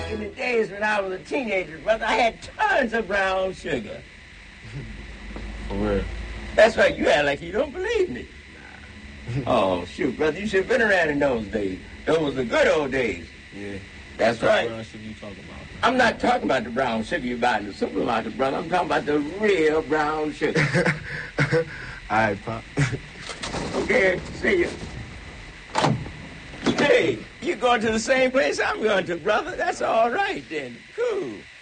back in the days when I was a teenager, brother, I had tons of brown sugar. For real. That's right, you act like you don't believe me. Oh, shoot, brother, you should have been around in those days. Those was the good old days. Yeah. That's right. What brown sugar you talking about? I'm not talking about the brown sugar you buy in the supermarket, brother. I'm talking about the real brown sugar. All right, Pop. Okay, see you. Hey, you going to the same place I'm going to, brother? That's all right, then. Cool.